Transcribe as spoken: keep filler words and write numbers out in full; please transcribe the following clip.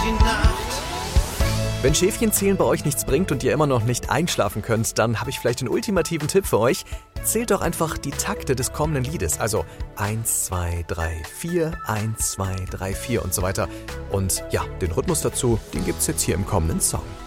die Nacht. Wenn Schäfchenzählen bei euch nichts bringt und ihr immer noch nicht einschlafen könnt, dann habe ich vielleicht den ultimativen Tipp für euch. Zählt doch einfach die Takte des kommenden Liedes. Also eins, zwei, drei, vier, eins, zwei, drei, vier und so weiter. Und ja, den Rhythmus dazu, den gibt's jetzt hier im kommenden Song.